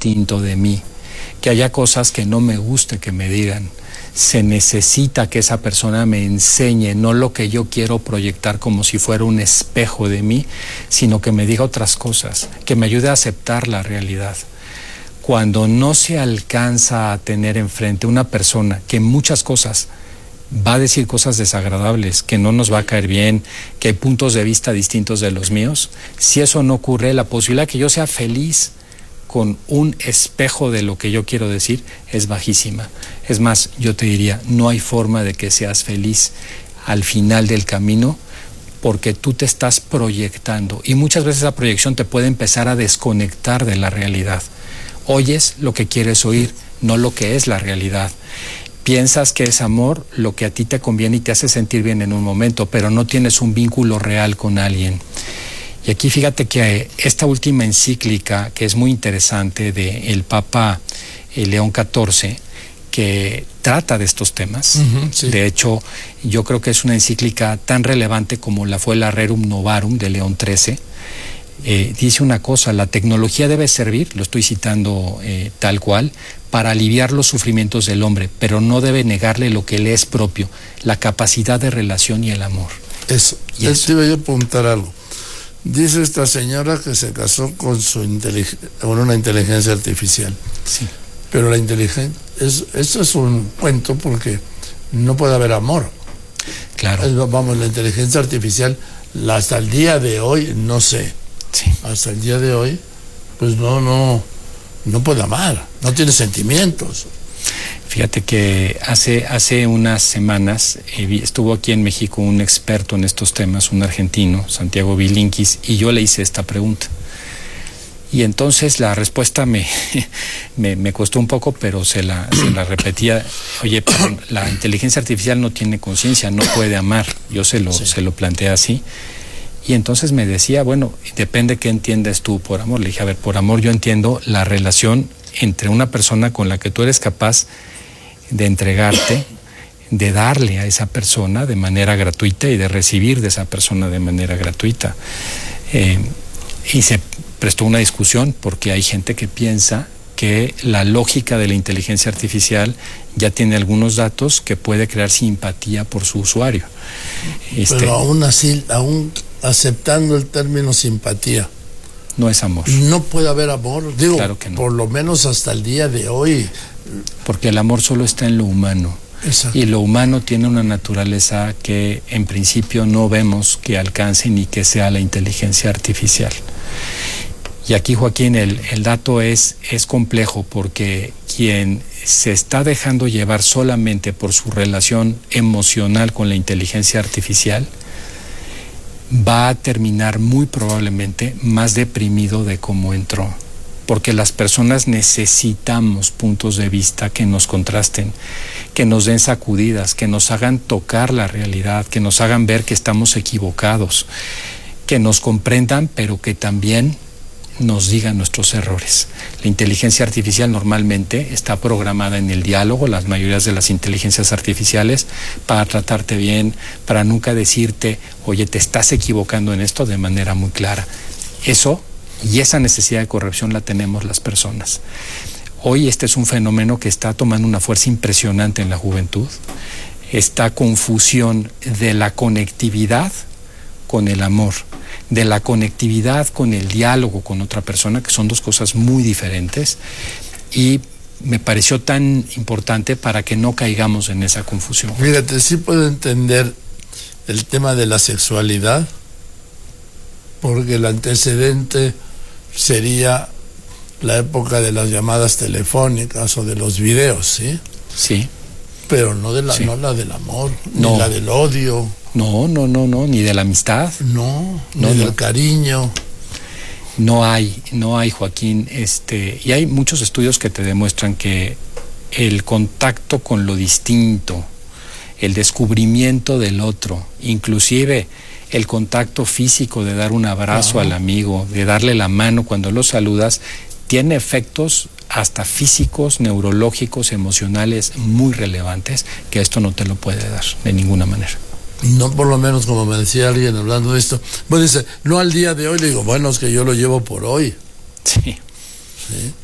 distinto de mí, que haya cosas que no me guste que me digan. Se necesita que esa persona me enseñe, no lo que yo quiero proyectar como si fuera un espejo de mí, sino que me diga otras cosas, que me ayude a aceptar la realidad. Cuando no se alcanza a tener enfrente una persona que muchas cosas va a decir cosas desagradables, que no nos va a caer bien, que hay puntos de vista distintos de los míos, si eso no ocurre, la posibilidad de que yo sea feliz con un espejo de lo que yo quiero decir es bajísima. Es más, yo te diría, no hay forma de que seas feliz al final del camino, porque tú te estás proyectando y muchas veces esa proyección te puede empezar a desconectar de la realidad. Oyes lo que quieres oír, no lo que es la realidad. Piensas que es amor lo que a ti te conviene y te hace sentir bien en un momento, pero no tienes un vínculo real con alguien. Y aquí fíjate que esta última encíclica, que es muy interesante, del Papa León XIV, que trata de estos temas. Sí. De hecho, yo creo que es una encíclica tan relevante como la fue la Rerum Novarum de León XIII. Dice una cosa: la tecnología debe servir, lo estoy citando tal cual, para aliviar los sufrimientos del hombre, pero no debe negarle lo que le es propio, la capacidad de relación y el amor. Eso. Te iba a apuntar algo. Dice esta señora que se casó con una inteligencia artificial. Sí. Pero la inteligencia, eso es un cuento, porque no puede haber amor. Claro. Vamos, la inteligencia artificial, hasta el día de hoy, no sé. Sí. Hasta el día de hoy, pues no puede amar, no tiene sentimientos. Fíjate que hace unas semanas estuvo aquí en México un experto en estos temas, un argentino, Santiago Bilinkis, y yo le hice esta pregunta. Y entonces la respuesta me costó un poco, pero se la repetía. Oye, pero la inteligencia artificial no tiene conciencia, no puede amar. Yo se lo planteé así. Y entonces me decía, bueno, depende qué entiendes tú por amor. Le dije, a ver, por amor yo entiendo la relación entre una persona con la que tú eres capaz de entregarte, de darle a esa persona de manera gratuita y de recibir de esa persona de manera gratuita. Y se prestó una discusión, porque hay gente que piensa que la lógica de la inteligencia artificial ya tiene algunos datos que puede crear simpatía por su usuario. Pero aún así, aún aceptando el término simpatía, no es amor. No puede haber amor, digo, claro que no. Por lo menos hasta el día de hoy. Porque el amor solo está en lo humano. Exacto. Y lo humano tiene una naturaleza que en principio no vemos que alcance ni que sea la inteligencia artificial. Y aquí, Joaquín, el dato es complejo, porque quien se está dejando llevar solamente por su relación emocional con la inteligencia artificial va a terminar muy probablemente más deprimido de cómo entró, porque las personas necesitamos puntos de vista que nos contrasten, que nos den sacudidas, que nos hagan tocar la realidad, que nos hagan ver que estamos equivocados, que nos comprendan, pero que también nos digan nuestros errores. La inteligencia artificial normalmente está programada en el diálogo, las mayorías de las inteligencias artificiales, para tratarte bien, para nunca decirte, oye, te estás equivocando en esto, de manera muy clara. Eso y esa necesidad de corrección la tenemos las personas. Hoy este es un fenómeno que está tomando una fuerza impresionante en la juventud. Esta confusión de la conectividad con el amor, de la conectividad con el diálogo con otra persona, que son dos cosas muy diferentes, y me pareció tan importante para que no caigamos en esa confusión. Fíjate, sí puedo entender el tema de la sexualidad, porque el antecedente sería la época de las llamadas telefónicas o de los videos, ¿sí? Sí. Pero no la del amor, no. Ni la del odio. No, ni de la amistad. Ni del cariño. No hay, Joaquín, y hay muchos estudios que te demuestran que el contacto con lo distinto, el descubrimiento del otro, inclusive el contacto físico de dar un abrazo al amigo, de darle la mano cuando lo saludas, tiene efectos hasta físicos, neurológicos, emocionales muy relevantes, que esto no te lo puede dar de ninguna manera. No, por lo menos, como me decía alguien hablando de esto, pues dice, no al día de hoy, le digo, bueno, es que yo lo llevo por hoy. Sí.